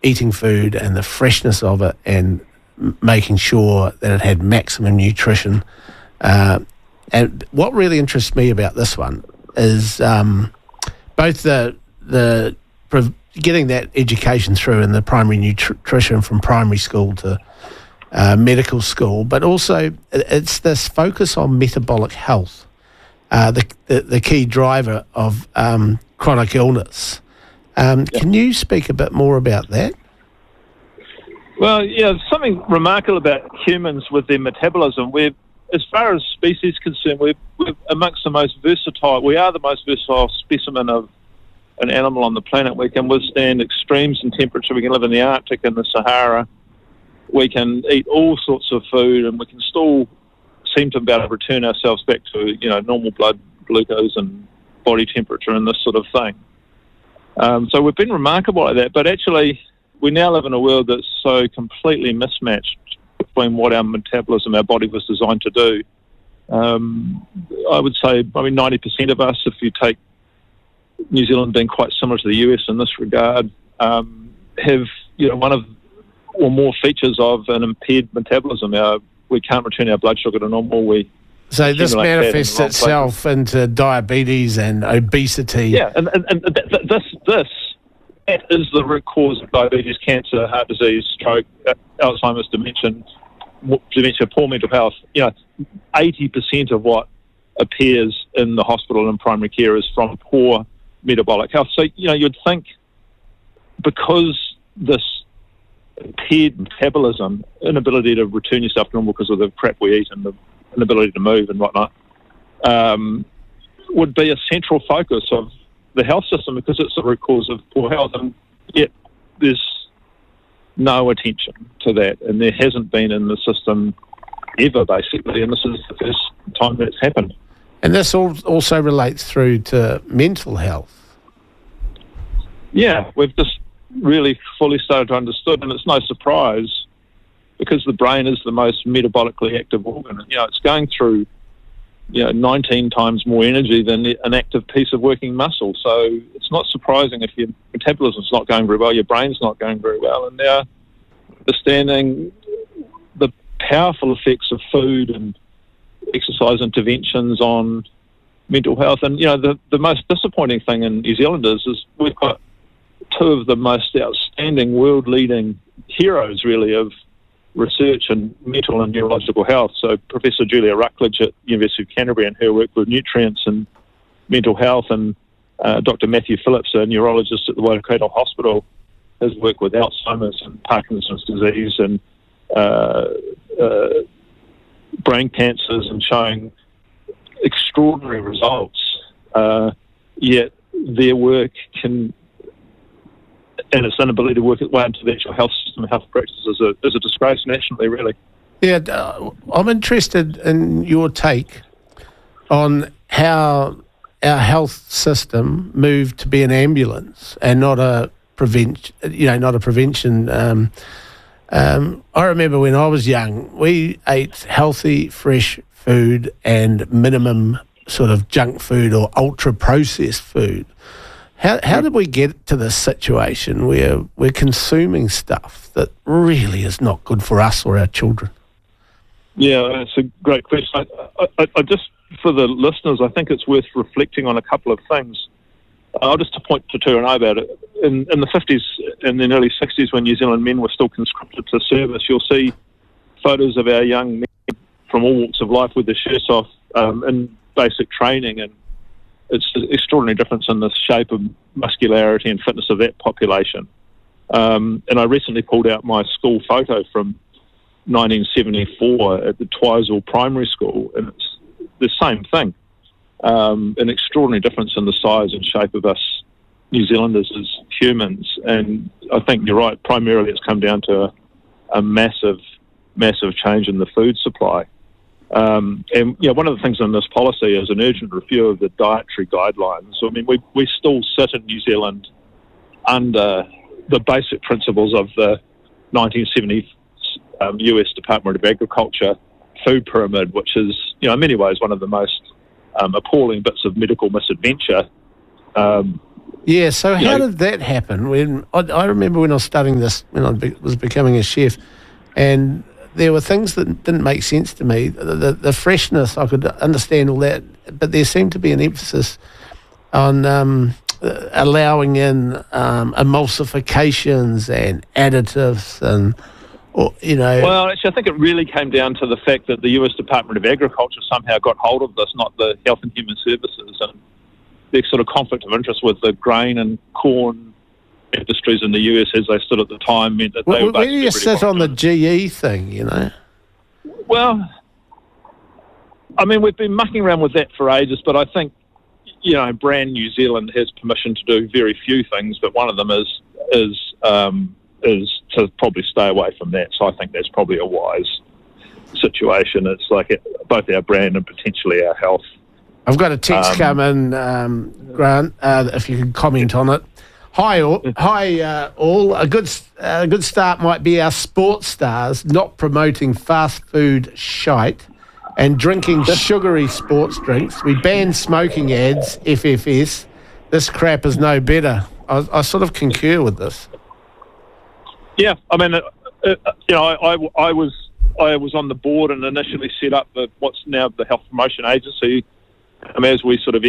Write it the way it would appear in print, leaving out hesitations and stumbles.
eating food and the freshness of it and making sure that it had maximum nutrition. And what really interests me about this one is both the getting that education through in the primary nutrition from primary school to medical school, but also it's this focus on metabolic health, the key driver of chronic illness. Can you speak a bit more about that? Well, yeah, something remarkable about humans with their metabolism. As far as species concerned, we're amongst the most versatile. We are the most versatile specimen of an animal on the planet. We can withstand extremes in temperature. We can live in the Arctic and the Sahara. We can eat all sorts of food, and we can still seem to be able to return ourselves back to, normal blood glucose and body temperature and this sort of thing. So we've been remarkable at that, but actually we now live in a world that's so completely mismatched between what our metabolism, our body was designed to do. I would say, 90% of us, if you take New Zealand being quite similar to the US in this regard, have, one of or more features of an impaired metabolism. We can't return our blood sugar to normal. So this manifests itself into diabetes and obesity. Yeah, and that is the root cause of diabetes, cancer, heart disease, stroke, Alzheimer's, dementia, poor mental health. 80% of what appears in the hospital and primary care is from poor metabolic health. So, you'd think because this impaired metabolism, inability to return yourself to normal because of the crap we eat and the inability to move and whatnot, would be a central focus of the health system because it's the root cause of poor health, and yet there's no attention to that, and there hasn't been in the system ever, basically, and this is the first time that it's happened. And this also relates through to mental health. Yeah, we've just really fully started to understand, and it's no surprise because the brain is the most metabolically active organ. It's going through 19 times more energy than an active piece of working muscle. So it's not surprising if your metabolism's not going very well, your brain's not going very well. And now understanding the powerful effects of food and exercise interventions on mental health. And, the most disappointing thing in New Zealand is we've got two of the most outstanding world-leading heroes, really, of research in mental and neurological health. So Professor Julia Ruckledge at University of Canterbury and her work with nutrients and mental health, and Dr. Matthew Phillips, a neurologist at the Waikato Hospital, has worked with Alzheimer's and Parkinson's disease and brain cancers and showing extraordinary results. Yet their work and its inability to work its way into the actual health system and health practices is a disgrace nationally, really. Yeah, I'm interested in your take on how our health system moved to be an ambulance and not a prevention. I remember when I was young, we ate healthy, fresh food and minimum sort of junk food or ultra-processed food. How did we get to this situation where we're consuming stuff that really is not good for us or our children? Yeah, that's a great question. I just, for the listeners, I think it's worth reflecting on a couple of things. I'll just point to two and know about it. In the 50s and then early 60s, when New Zealand men were still conscripted to service, you'll see photos of our young men from all walks of life with their shirts off in basic training, and it's an extraordinary difference in the shape of muscularity and fitness of that population. And I recently pulled out my school photo from 1974 at the Twizel Primary School, and it's the same thing. An extraordinary difference in the size and shape of us New Zealanders as humans. And I think you're right, primarily it's come down to a massive change in the food supply. And one of the things in this policy is an urgent review of the dietary guidelines. So, we still sit in New Zealand under the basic principles of the 1970 US Department of Agriculture food pyramid, which is, in many ways one of the most appalling bits of medical misadventure. Yeah, so how did that happen? When I remember when I was studying this, when I was becoming a chef, and there were things that didn't make sense to me. The freshness, I could understand all that, but there seemed to be an emphasis on allowing in emulsifications and additives and, Well, actually, I think it really came down to the fact that the US Department of Agriculture somehow got hold of this, not the Health and Human Services, and their sort of conflict of interest with the grain and corn industries in the US as they stood at the time meant that they were where do you sit on the GE thing, Well, I mean, we've been mucking around with that for ages, but I think, Brand New Zealand has permission to do very few things, but one of them is to probably stay away from that. So I think that's probably a wise situation. It's like both our brand and potentially our health. I've got a text come in, Grant, if you can comment on it. Hi all. A good start might be our sports stars not promoting fast food shite and drinking sugary sports drinks. We ban smoking ads, FFS. This crap is no better. I sort of concur with this. Yeah, I mean, I was on the board and initially set up what's now the Health Promotion Agency. As we sort of